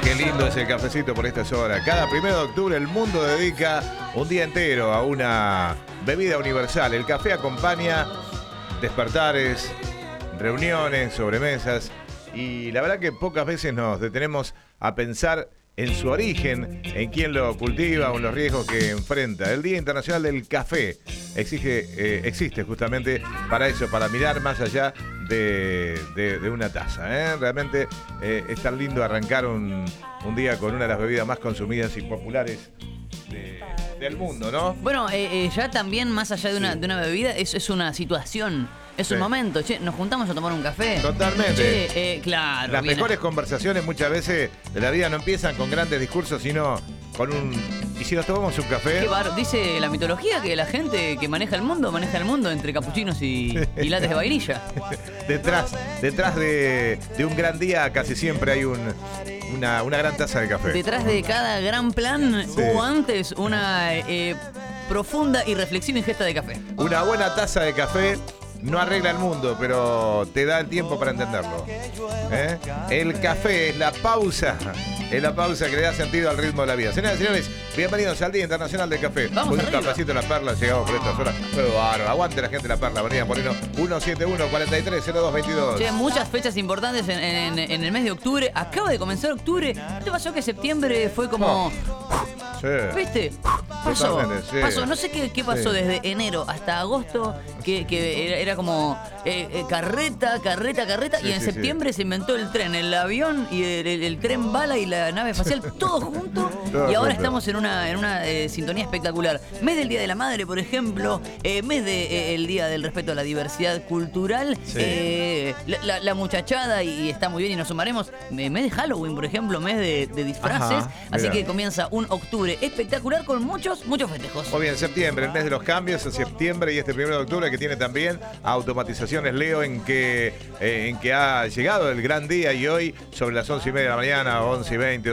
Qué lindo es el cafecito por estas horas. Cada 1 de octubre el mundo dedica un día entero a una bebida universal. El café acompaña despertares, reuniones, sobremesas. Y la verdad que pocas veces nos detenemos a pensar en su origen, en quién lo cultiva o en los riesgos que enfrenta. El Día Internacional del Café existe justamente para eso, para mirar más allá de una taza. Realmente es tan lindo arrancar un día con una de las bebidas más consumidas y populares del mundo, ¿no? Bueno, ya también más allá de una bebida, es una situación. Es un momento, che, nos juntamos a tomar un café. Totalmente. Che, claro. Las mejores conversaciones muchas veces de la vida no empiezan con grandes discursos, sino con un... ¿Y si nos tomamos un café? Dice la mitología que la gente que maneja el mundo entre capuchinos y lates de vainilla. Detrás de un gran día casi siempre hay una gran taza de café. Detrás de cada gran plan hubo antes una profunda y reflexiva ingesta de café. Una buena taza de café no arregla el mundo, pero te da el tiempo para entenderlo. El café es la pausa que le da sentido al ritmo de la vida. Señoras y señores, bienvenidos al Día Internacional del Café. Vamos un arriba. cafecito en La Perla, llegamos por estas horas. Pero bárbaro, aguante la gente de La Perla, Avenida Moreno 171-430222. Che, muchas fechas importantes en el mes de octubre. Acaba de comenzar octubre. ¿No te pasó que septiembre fue como... Sí. ¿Viste? Pasó. Totalmente, sí. Pasó. No sé qué pasó desde enero hasta agosto, que era como carreta. Sí, y en sí, septiembre se inventó el tren, el avión y el tren bala y la nave espacial, todo junto. Todo Y ahora junto. estamos en una sintonía espectacular. Mes del Día de la Madre, por ejemplo. Mes del Día del Respeto a la Diversidad Cultural. Sí. La muchachada, y está muy bien, y nos sumaremos. Mes de Halloween, por ejemplo, mes de disfraces. Ajá, Así mira. que comienza un octubre espectacular con muchos festejos. Muy bien, septiembre, el mes de los cambios, septiembre y este 1 de octubre que tiene también automatizaciones Leo en que ha llegado el gran día y hoy sobre las 11:30 de la mañana, 11:20,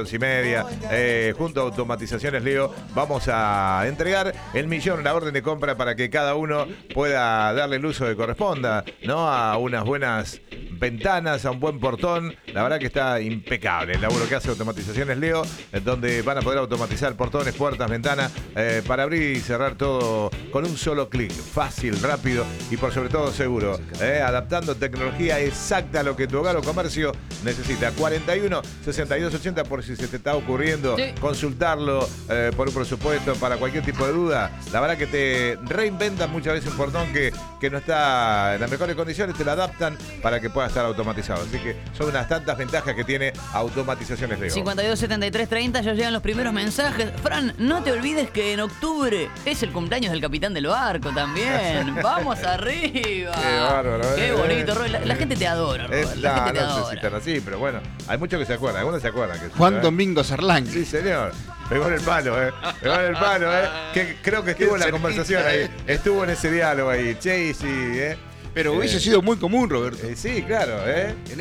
11:30, junto a automatizaciones Leo vamos a entregar el millón, la orden de compra para que cada uno pueda darle el uso que corresponda, ¿no? A unas buenas ventanas, a un buen portón. La verdad que está impecable el laburo que hace automatizaciones Leo, donde van a poder automatizar portones, puertas, ventanas, para abrir y cerrar todo con un solo clic, fácil, rápido y por sobre todo seguro, adaptando tecnología exacta a lo que tu hogar o comercio necesita. 41 62 80 por si se te está ocurriendo consultarlo por un presupuesto para cualquier tipo de duda. La verdad que te reinventan muchas veces un portón que no está en las mejores condiciones, te lo adaptan para que pueda estar automatizado. Así que son unas tantas ventajas que tiene automatizaciones Leo. 52 73 30, ya llegan los primeros mensajes. Fran, no te olvides que en octubre es el cumpleaños del capitán del barco también. ¡Vamos arriba! Qué bárbaro, Qué bonito, Roy. La gente te adora, Roy. La gente te no sé si adora. están así, pero bueno, hay muchos que se acuerdan, algunos se acuerdan. Que Juan Domingo Sarlán. Sí, señor. Pegó en el palo, Pegó en el palo, Que creo que estuvo en la conversación ahí. Estuvo en ese diálogo ahí. Che, sí, Pero hubiese sido muy común, Roberto. Sí, claro, En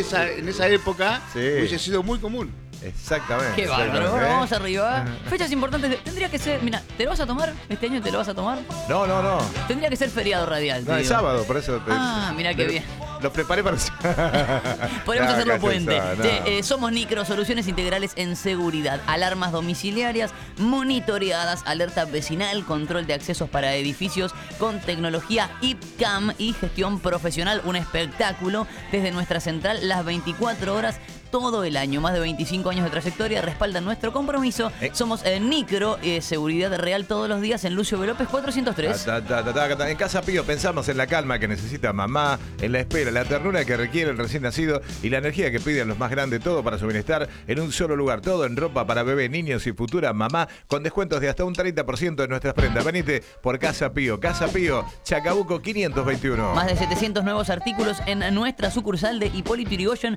esa época Sí. hubiese sido muy común. Exactamente. Qué bárbaro. exactamente, Bueno, vamos arriba. Fechas importantes. Tendría que ser. Mira, ¿te lo vas a tomar? ¿Este año te lo vas a tomar? No. Tendría que ser feriado radial. No, es tío. sábado, por eso. Mirá qué bien. Lo preparé para... Podemos No, hacerlo casi puente. eso, no. Che, somos Nicro, soluciones integrales en seguridad, alarmas domiciliarias, monitoreadas, alerta vecinal, control de accesos para edificios con tecnología IPCAM y gestión profesional. Un espectáculo desde nuestra central las 24 horas todo el año. Más de 25 años de trayectoria respaldan nuestro compromiso. Somos Nicro, seguridad real todos los días en Lucio B. López 403. En Casa Pío pensamos en la calma que necesita mamá, en la espera, la ternura que requiere el recién nacido y la energía que piden los más grandes, todo para su bienestar en un solo lugar. Todo en ropa para bebé, niños y futura mamá, con descuentos de hasta un 30% en nuestras prendas. Venite por Casa Pío, Chacabuco 521. Más de 700 nuevos artículos en nuestra sucursal de Hipólito Yrigoyen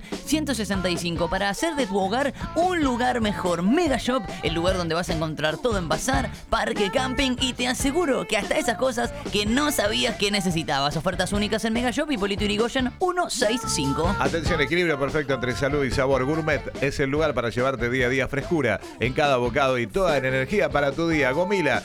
165 para hacer de tu hogar un lugar mejor. Mega Shop, el lugar donde vas a encontrar todo en bazar, parque, camping y te aseguro que hasta esas cosas que no sabías que necesitabas. Ofertas únicas en Mega Shop, Hipólito Yrigoyen 165. Atención, equilibrio perfecto entre salud y sabor. Gourmet es el lugar para llevarte día a día frescura en cada bocado y toda la energía para tu día. Gomila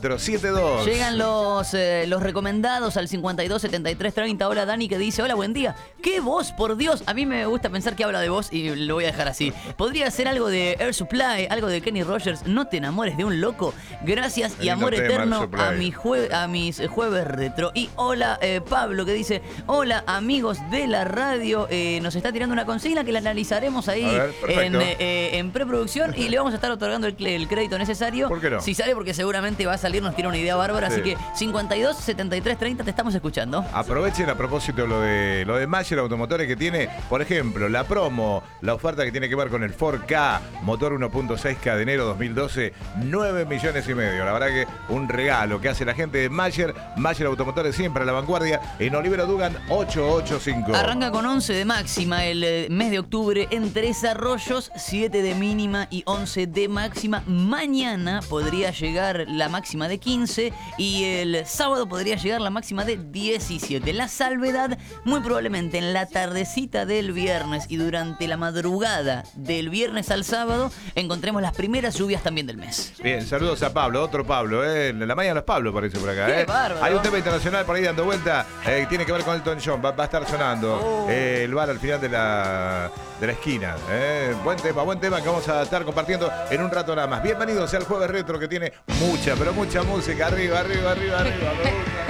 472. Llegan los recomendados al 52 73 30. Hola Dani, que dice: hola, buen día. ¿Qué voz, por Dios? A mí me gusta pensar que habla de vos y lo voy a dejar así. Podría ser algo de Air Supply, algo de Kenny Rogers. No te enamores de un loco. Gracias y amor eterno a mis jueves retro. Y hola, Pablo, que dice: hola, amigos de la radio. Nos está tirando una consigna que la analizaremos ahí en preproducción y le vamos a estar otorgando el crédito necesario. ¿Por qué no? Si sale, porque seguramente va a salir, nos tiene una idea bárbara. Sí. Así que 52 73 30 te estamos escuchando. Aprovechen a propósito lo de Mayer Automotores, que tiene, por ejemplo, la promo, la oferta que tiene que ver con el 4K, motor 1.6K de enero 2012, 9 millones y medio. La verdad que un regalo que hace la gente de Mayer Automotores, siempre a la vanguardia, en Olivero Dugan 885. Arranca con 11 de máxima el mes de octubre en Tres Arroyos, 7 de mínima y 11 de máxima. Mañana podría llegar la máxima de 15 y el sábado podría llegar la máxima de 17. La salvedad, muy probablemente en la tardecita del viernes y durante la madrugada del viernes al sábado encontremos las primeras lluvias también del mes. Bien, saludos a Pablo, otro Pablo, en la mañana los Pablo parece por acá. Qué bárbaro. Hay un tema internacional por ahí dando vuelta, tiene que ver con Elton John, va a estar sonando el bar al final de la esquina. Buen tema que vamos a estar compartiendo en un rato nada más. Bienvenidos al Jueves Retro, que tiene mucha, pero mucha música. Arriba.